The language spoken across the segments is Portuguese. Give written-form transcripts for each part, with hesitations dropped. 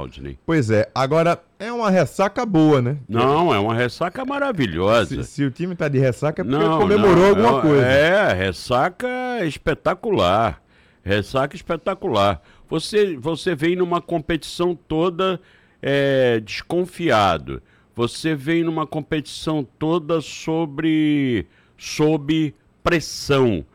Valdinei. Pois é, agora é uma ressaca boa, né? Não, é uma ressaca maravilhosa. Se o time tá de ressaca é porque Não, comemorou alguma coisa. Ressaca espetacular. Ressaca espetacular. Você vem numa competição toda desconfiado. Você vem numa competição toda sob pressão.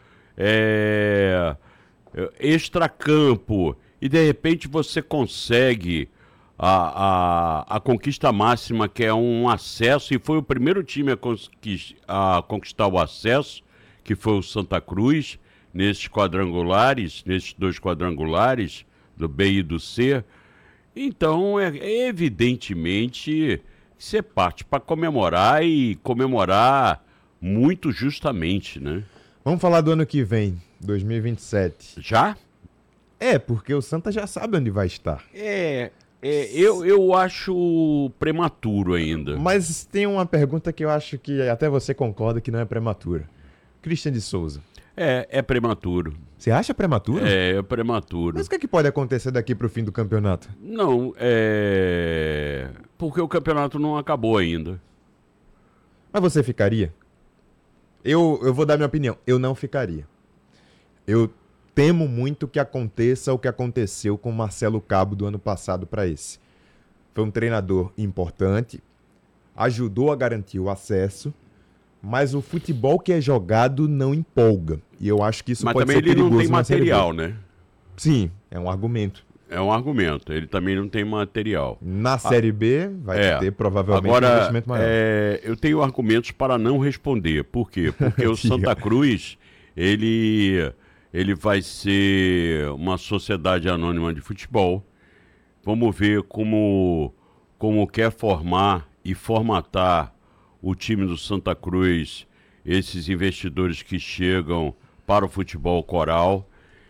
Extracampo. E de repente você consegue a conquista máxima, que é um acesso, e foi o primeiro time a conquistar o acesso, que foi o Santa Cruz, nesses dois quadrangulares, do B e do C. Então, evidentemente, você parte para comemorar e comemorar muito justamente, né? Vamos falar do ano que vem, 2027. Já? Porque o Santa já sabe onde vai estar. Eu acho prematuro ainda. Mas tem uma pergunta que eu acho que até você concorda que não é prematura. Christian de Souza. É prematuro. Você acha prematuro? É prematuro. Mas o que é que pode acontecer daqui pro fim do campeonato? Não, porque o campeonato não acabou ainda. Mas você ficaria? Eu vou dar minha opinião. Eu não ficaria. Eu temo muito que aconteça o que aconteceu com o Marcelo Cabo do ano passado para esse. Foi um treinador importante, ajudou a garantir o acesso, mas o futebol que é jogado não empolga. E eu acho que isso mas pode também ser ele perigoso não tem na Série B. material, né? Sim, é um argumento. É um argumento. Ele também não tem material. Na Série B vai ter provavelmente um agora, investimento maior. Eu tenho argumentos para não responder. Por quê? Porque o Santa Cruz, ele vai ser uma sociedade anônima de futebol. Vamos ver como quer formar e formatar o time do Santa Cruz, esses investidores que chegam para o futebol coral.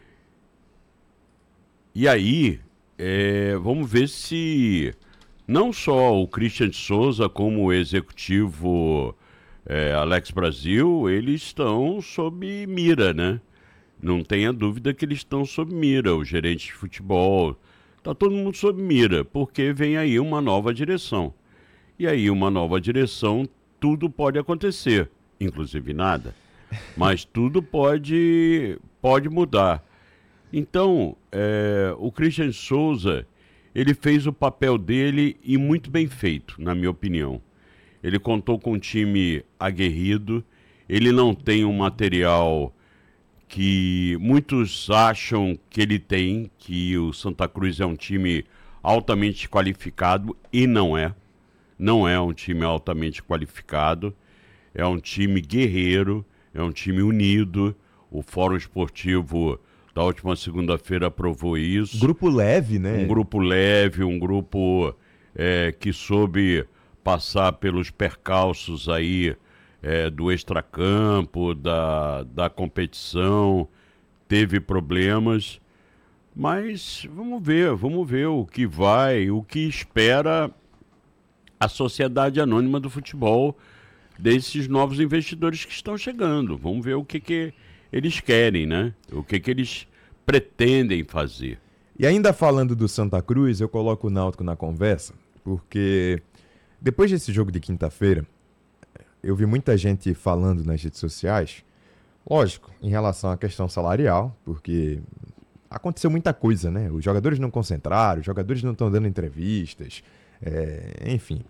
E aí, vamos ver se não só o Christian de Souza, como o executivo Alex Brasil, eles estão sob mira, né? Não tenha dúvida que eles estão sob mira, o gerente de futebol, está todo mundo sob mira, porque vem aí uma nova direção. E aí uma nova direção, tudo pode acontecer, inclusive nada, mas tudo pode mudar. Então, o Christian Souza, ele fez o papel dele e muito bem feito, na minha opinião. Ele contou com um time aguerrido, ele não tem um material que muitos acham que ele tem, que o Santa Cruz é um time altamente qualificado, e não é. Não é um time altamente qualificado, é um time guerreiro, é um time unido. O Fórum Esportivo da última segunda-feira aprovou isso. Grupo leve, né? Um grupo leve, um grupo que soube passar pelos percalços aí do extracampo, da competição, teve problemas, mas vamos ver o que espera a Sociedade Anônima do Futebol desses novos investidores que estão chegando. Vamos ver o que eles querem, né? O que eles pretendem fazer. E ainda falando do Santa Cruz, eu coloco o Náutico na conversa, porque depois desse jogo de quinta-feira, eu vi muita gente falando nas redes sociais, lógico, em relação à questão salarial, porque aconteceu muita coisa, né? Os jogadores não concentraram, os jogadores não estão dando entrevistas, enfim.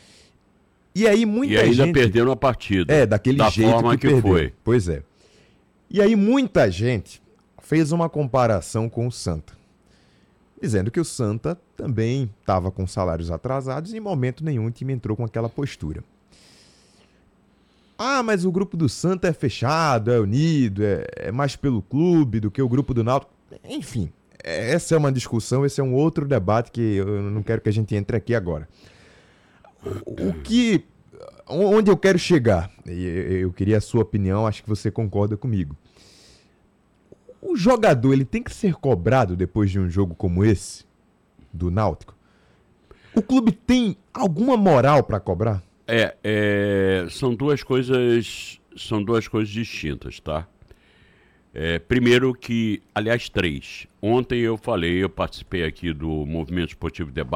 E aí muita gente... E ainda perderam a partida. Daquele da jeito forma que foi. Pois é. E aí muita gente fez uma comparação com o Santa, dizendo que o Santa também estava com salários atrasados e em momento nenhum o time entrou com aquela postura. Ah, mas o grupo do Santa é fechado, é unido, é mais pelo clube do que o grupo do Náutico. Enfim, essa é uma discussão, esse é um outro debate que eu não quero que a gente entre aqui agora. Onde eu quero chegar, e eu queria a sua opinião, acho que você concorda comigo. O jogador, ele tem que ser cobrado depois de um jogo como esse, do Náutico? O clube tem alguma moral para cobrar? São duas coisas distintas, tá? Primeiro que, aliás, três. Ontem eu participei aqui do Movimento Esportivo Debate.